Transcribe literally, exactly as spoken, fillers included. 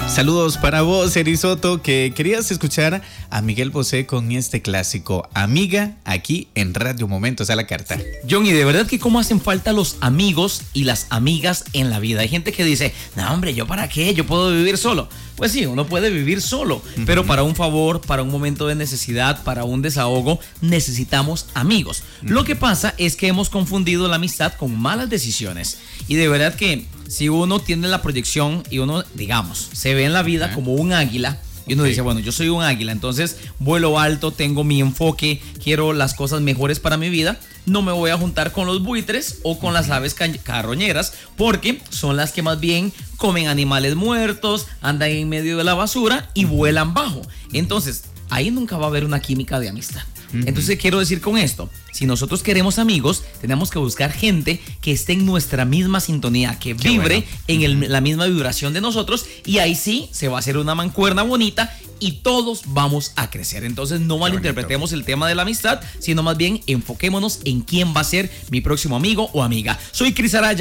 Saludos para vos, Eri Soto, que querías escuchar a Miguel Bosé con este clásico Amiga, aquí en Radio Momentos a la Carta. Johnny, de verdad que cómo hacen falta los amigos y las amigas en la vida. Hay gente que dice, no hombre, ¿yo para qué? Yo puedo vivir solo. Pues sí, uno puede vivir solo, uh-huh. pero para un favor, para un momento de necesidad, para un desahogo, necesitamos amigos. Uh-huh. Lo que pasa es que hemos confundido la amistad con malas decisiones. Y de verdad que si uno tiene la proyección y uno, digamos, se ve en la vida uh-huh. como un águila, y uno okay. dice, bueno, yo soy un águila, entonces vuelo alto, tengo mi enfoque, quiero las cosas mejores para mi vida, no me voy a juntar con los buitres o con uh-huh. las aves carroñeras, porque son las que más bien comen animales muertos, andan en medio de la basura y uh-huh. vuelan bajo. Entonces, ahí nunca va a haber una química de amistad. Uh-huh. Entonces, quiero decir con esto, si nosotros queremos amigos, tenemos que buscar gente que esté en nuestra misma sintonía, que Qué vibre bueno. en el, la misma vibración de nosotros, y ahí sí se va a hacer una mancuerna bonita y todos vamos a crecer. Entonces no malinterpretemos el tema de la amistad, sino más bien enfoquémonos en quién va a ser mi próximo amigo o amiga. Soy Cris Araya.